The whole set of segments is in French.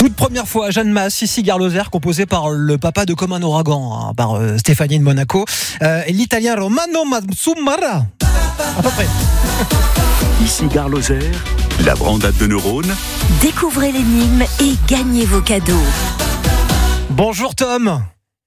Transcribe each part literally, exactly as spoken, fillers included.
Toute première fois à Jeanne Masse, ici Gare Lozère, composé par le papa de Comme un ouragan, hein, par euh, Stéphanie de Monaco, euh, et l'italien Romano Mazzumara. À peu près. Ici Gare Lozère, la brandade de neurones. Découvrez l'énigme et gagnez vos cadeaux. Bonjour Tom.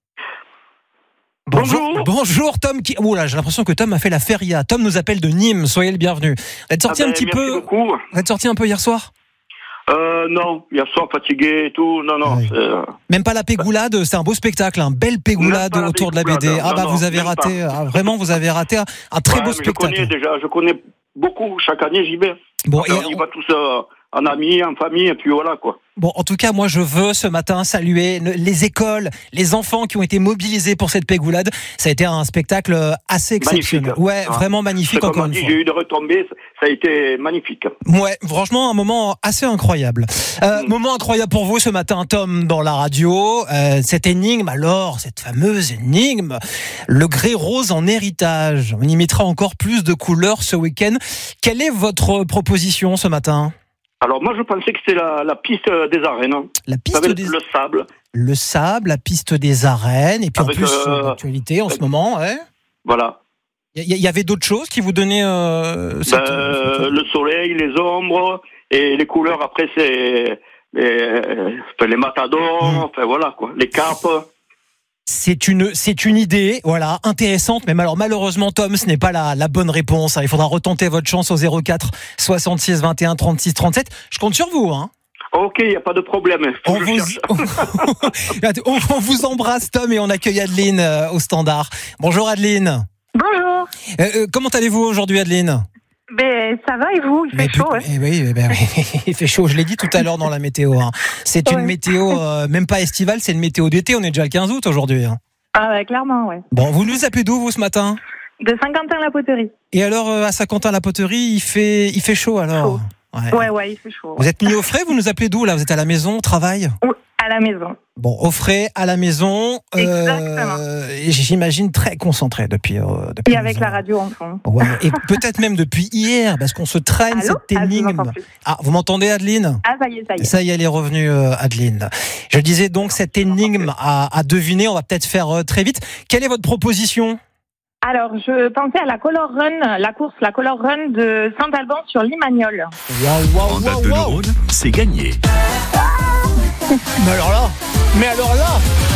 Bonjour. Bonjour, Bonjour Tom. Qui... Oh là, j'ai l'impression que Tom a fait la feria. Tom nous appelle de Nîmes. Soyez le bienvenu. Vous êtes sorti ah ben, un petit peu. Beaucoup. Vous êtes sorti un peu hier soir. Euh, non, hier soir fatigué et tout. Non, non. Ouais. C'est... Même pas la pégoulade. C'est un beau spectacle, un belle pégoulade autour de la B D. Ah bah non, vous avez raté. Ah, vraiment, vous avez raté un, un très ouais, beau spectacle. Je connais déjà. Je connais beaucoup. Chaque année, j'y vais. Bon, et on y va tous euh, en amis, en famille, et puis voilà quoi. Bon, en tout cas, moi, je veux ce matin saluer les écoles, les enfants qui ont été mobilisés pour cette pégoulade. Ça a été un spectacle assez exceptionnel. Magnifique. Ouais, ah. vraiment magnifique. Encore une dit, fois. J'ai eu de retombées, ça a été magnifique. Ouais, franchement, un moment assez incroyable. Euh, mmh. Moment incroyable pour vous ce matin, Tom, dans la radio. Euh, cette énigme, alors, cette fameuse énigme, le grès rose en héritage. On y mettra encore plus de couleurs ce week-end. Quelle est votre proposition ce matin ? Alors moi je pensais que c'était la, la piste des arènes. La piste des... Le sable. Le sable, la piste des arènes, et puis avec en plus euh... l'actualité en ce moment, ouais. Voilà. Il y, y avait d'autres choses qui vous donnaient euh, cette... ben, le soleil, les ombres, et les couleurs après c'est les, les matadors, mmh. enfin voilà quoi, les capes. C'est une, c'est une idée, voilà, intéressante, mais alors malheureusement, Tom, ce n'est pas la, la bonne réponse. Il faudra retenter votre chance au zéro quatre soixante-six vingt et un trente-six trente-sept. Je compte sur vous, hein. Ok, il n'y a pas de problème. On vous... on, on vous embrasse, Tom, et on accueille Adeline euh, au standard. Bonjour Adeline. Bonjour. Euh, euh, comment allez-vous aujourd'hui, Adeline ? Ben, ça va et vous ? Il fait mais chaud, puis, ouais. eh oui, eh ben, il fait chaud, je l'ai dit tout à l'heure dans la météo. Hein. C'est ouais. une météo, euh, même pas estivale, c'est une météo d'été, on est déjà le quinze août aujourd'hui. Hein. Ah ouais, clairement, ouais. Bon, vous nous appelez d'où, vous, ce matin ? De Saint-Quentin-la-Poterie. Et alors, euh, à Saint-Quentin-la-Poterie, il fait, il fait chaud, alors ? Chaud. Ouais. ouais, ouais, il fait chaud. Vous êtes mis au frais, vous nous appelez d'où, là ? Vous êtes à la maison, au travail ? Oui, à la maison. Bon, au frais, à la maison. Exactement. Euh, j'imagine très concentré depuis. Euh, depuis et avec la radio en fond. Ouais, et peut-être même depuis hier, parce qu'on se traîne. Allô cette énigme. Ah, vous m'entendez, Adeline ? Ah, ça y est, ça y est. Ça y est, elle est revenue, euh, Adeline. Je disais donc, cette énigme à, à deviner, on va peut-être faire euh, très vite. Quelle est votre proposition ? Alors, je pensais à la Color Run, la course, la Color Run de Saint-Alban sur Limagnol. Waouh, waouh, waouh, de neurones, c'est gagné. Mais alors là, mais alors là,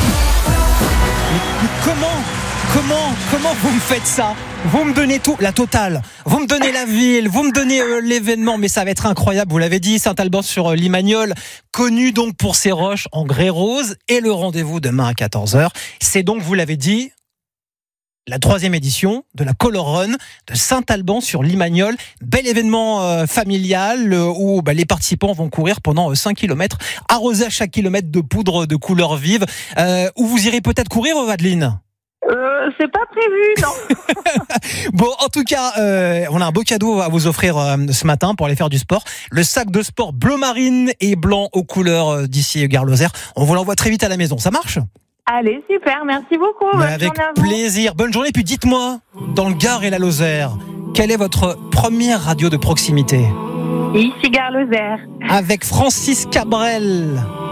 mais comment, comment, comment vous me faites ça ? Vous me donnez tout, la totale. Vous me donnez la ville, vous me donnez euh, l'événement, mais ça va être incroyable. Vous l'avez dit, Saint-Alban sur euh, Limagnol, connu donc pour ses roches en grès rose, et le rendez-vous demain à quatorze heures. C'est donc, vous l'avez dit, la troisième édition de la Color Run de Saint-Alban sur Limagnol. Bel événement euh, familial euh, où bah, les participants vont courir pendant euh, cinq kilomètres, arrosés à chaque kilomètre de poudre de couleur vive. Euh, où vous irez peut-être courir, Adeline ? Euh, c'est pas prévu, non. Bon, en tout cas, euh, on a un beau cadeau à vous offrir euh, ce matin pour aller faire du sport. Le sac de sport bleu marine et blanc aux couleurs euh, d'ici Gare Lozère. On vous l'envoie très vite à la maison. Ça marche ? Allez, super, merci beaucoup. Mais avec plaisir. Bonne journée. Puis dites-moi, dans le Gard et la Lozère, quelle est votre première radio de proximité ? Ici Gare Lozère. Avec Francis Cabrel.